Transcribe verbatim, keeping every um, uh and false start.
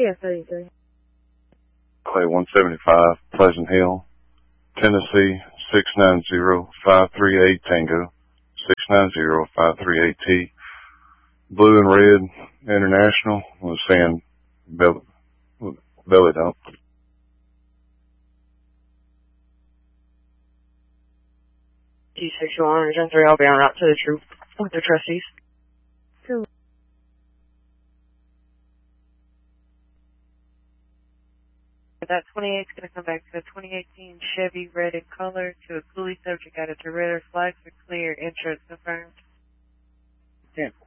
Yeah, thirty-three. Clay one seventy-five, Pleasant Hill, Tennessee, six nine zero five three eight Tango, six nine zero five three eight T. Blue and Red International was saying belly, belly dump. T six one, Gen three, I'll be en route to the troop with the trustees. Cool. That twenty-eight's going to come back to a twenty eighteen Chevy red in color to a coolie subject at a Toretto. Flags are clear. Insurance confirmed. ten